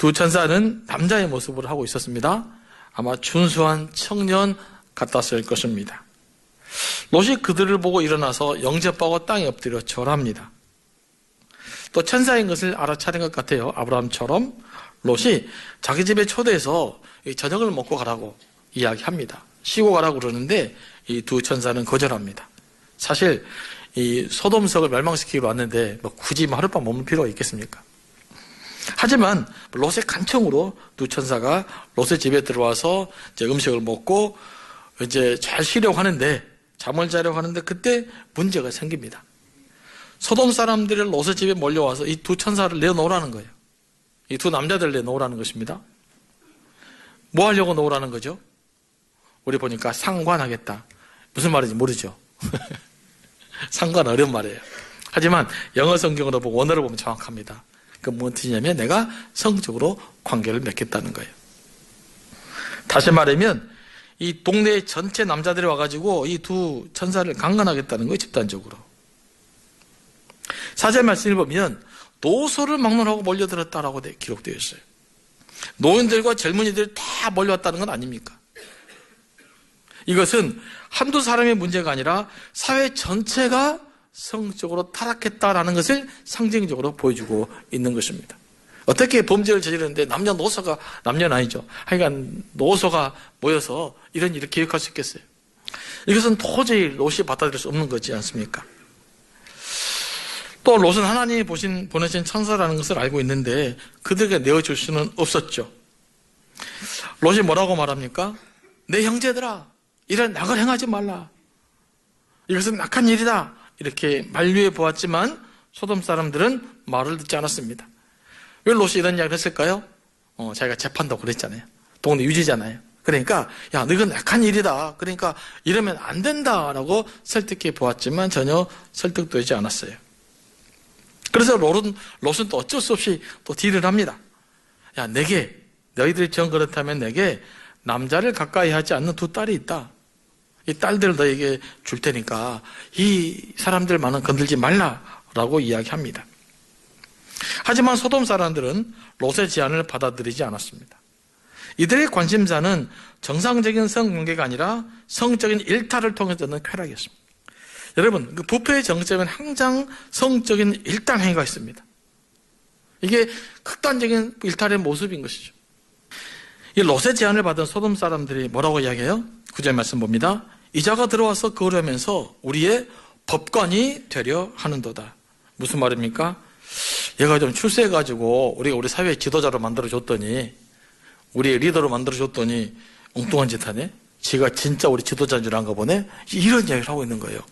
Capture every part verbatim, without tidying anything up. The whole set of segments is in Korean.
두 천사는 남자의 모습을 하고 있었습니다. 아마 준수한 청년 같았을 것입니다. 롯이 그들을 보고 일어나서 영접하고 땅에 엎드려 절합니다. 또 천사인 것을 알아차린 것 같아요. 아브라함처럼 롯이 자기 집에 초대해서 저녁을 먹고 가라고 이야기합니다. 쉬고 가라고 그러는데 이 두 천사는 거절합니다. 사실 이 소돔성을 멸망시키기로 왔는데 뭐 굳이 하룻밤 머물 필요가 있겠습니까? 하지만 롯의 간청으로 두 천사가 롯의 집에 들어와서 이제 음식을 먹고 이제 잘 쉬려고 하는데, 잠을 자려고 하는데 그때 문제가 생깁니다. 소돔 사람들이 롯의 집에 몰려와서 이 두 천사를 내놓으라는 거예요. 이 두 남자들을 내놓으라는 것입니다. 뭐 하려고 놓으라는 거죠? 우리 보니까 상관하겠다. 무슨 말인지 모르죠? 상관 어려운 말이에요. 하지만 영어 성경으로 보고 원어를 보면 정확합니다. 그 무엇이냐면 내가 성적으로 관계를 맺겠다는 거예요. 다시 말하면 이 동네 전체 남자들이 와가지고 이 두 천사를 강간하겠다는 거예요. 집단적으로. 사절 말씀을 보면 노소를 막론하고 몰려들었다라고 기록되어 있어요. 노인들과 젊은이들이 다 몰려왔다는 건 아닙니까? 이것은 한두 사람의 문제가 아니라 사회 전체가 성적으로 타락했다라는 것을 상징적으로 보여주고 있는 것입니다. 어떻게 범죄를 저지르는데 남녀노소가, 남녀는 아니죠. 하여간 노소가 모여서 이런 일을 기획할 수 있겠어요? 이것은 도저히 롯이 받아들일 수 없는 거지 않습니까? 또 롯은 하나님이 보신, 보내신 천사라는 것을 알고 있는데 그들에게 내어줄 수는 없었죠. 롯이 뭐라고 말합니까? 내 형제들아, 이런 악을 행하지 말라. 이것은 악한 일이다. 이렇게 만류해 보았지만 소돔 사람들은 말을 듣지 않았습니다. 왜 롯이 이런 이야기를 했을까요? 어, 자기가 재판다고 그랬잖아요. 동네 유지잖아요. 그러니까 야, 이건 악한 일이다. 그러니까 이러면 안 된다라고 설득해 보았지만 전혀 설득되지 않았어요. 그래서 롯은, 롯은 또 어쩔 수 없이 또 딜을 합니다. 야, 내게, 너희들이 정 그렇다면 내게 남자를 가까이 하지 않는 두 딸이 있다. 이 딸들을 너에게 줄 테니까 이 사람들만은 건들지 말라라고 이야기합니다. 하지만 소돔 사람들은 롯의 제안을 받아들이지 않았습니다. 이들의 관심사는 정상적인 성관계가 아니라 성적인 일탈을 통해서 얻는 쾌락이었습니다. 여러분, 그 부패의 정점에는 항상 성적인 일탈 행위가 있습니다. 이게 극단적인 일탈의 모습인 것이죠. 이 롯의 제안을 받은 소돔 사람들이 뭐라고 이야기해요? 구절 말씀 봅니다. 이자가 들어와서 거류하면서 우리의 법관이 되려 하는도다. 무슨 말입니까? 얘가 좀 출세해가지고 우리가 우리 사회의 지도자로 만들어줬더니, 우리의 리더로 만들어줬더니 엉뚱한 짓 하네? 지가 진짜 우리 지도자인 줄 안가 보네? 이런 이야기를 하고 있는 거예요.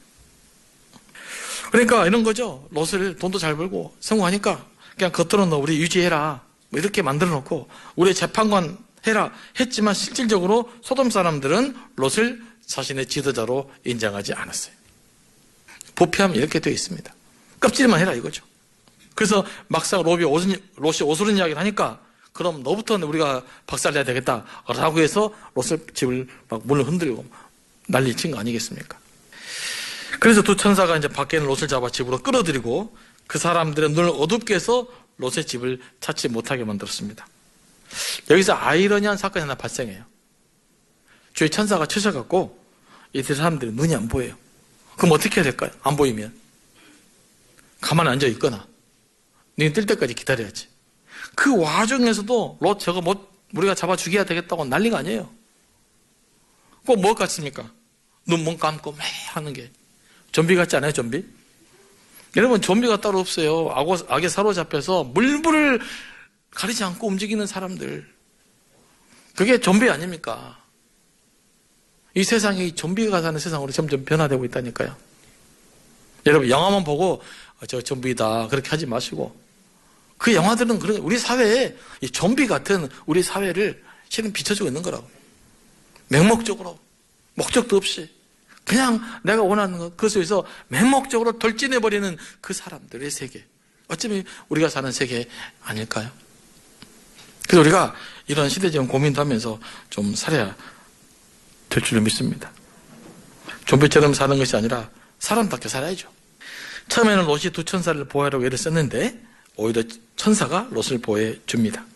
그러니까 이런 거죠. 롯을 돈도 잘 벌고 성공하니까 그냥 겉으로 너 우리 유지해라. 뭐 이렇게 만들어 놓고 우리 재판관 해라 했지만 실질적으로 소돔 사람들은 롯을 자신의 지도자로 인정하지 않았어요. 부패하면 이렇게 되어 있습니다. 껍질만 해라 이거죠. 그래서 막상 롯이 오순, 롯이 오스른 이야기를 하니까 그럼 너부터 우리가 박살내야 되겠다 라고 해서 롯의 집을 막 문을 흔들고 난리 친 거 아니겠습니까? 그래서 두 천사가 이제 밖에 있는 롯을 잡아 집으로 끌어들이고 그 사람들의 눈을 어둡게 해서 롯의 집을 찾지 못하게 만들었습니다. 여기서 아이러니한 사건이 하나 발생해요. 주의 천사가 쳐져갖고 이들 사람들의 눈이 안 보여요. 그럼 어떻게 해야 될까요? 안 보이면 가만히 앉아 있거나 눈이 뜰 때까지 기다려야지. 그 와중에서도 롯 저거 못 우리가 잡아 죽여야 되겠다고 난리가 아니에요. 꼭 뭐 같습니까? 눈 못 감고 매 하는 게 좀비 같지 않아요? 좀비? 여러분 좀비가 따로 없어요. 악어, 악에 사로잡혀서 물불을 가리지 않고 움직이는 사람들, 그게 좀비 아닙니까? 이 세상이 좀비가 사는 세상으로 점점 변화되고 있다니까요. 여러분 영화만 보고 저 좀비다 그렇게 하지 마시고, 그 영화들은 그런 우리 사회에 이 좀비 같은 우리 사회를 실은 비춰주고 있는 거라고. 맹목적으로 목적도 없이 그냥 내가 원하는 것 그 속에서 맹목적으로 돌진해버리는 그 사람들의 세계, 어쩌면 우리가 사는 세계 아닐까요? 그래서 우리가 이런 시대적인 고민도 하면서 좀 살아야 될 줄로 믿습니다. 좀비처럼 사는 것이 아니라 사람답게 살아야죠. 처음에는 롯이 두 천사를 보호하라고 애를 썼는데 오히려 천사가 롯을 보호해 줍니다.